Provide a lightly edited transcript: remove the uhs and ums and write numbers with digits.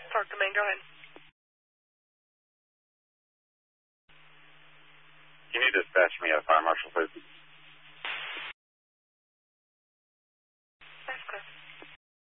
Park Domain, go ahead. Can you dispatch me a fire marshal, please?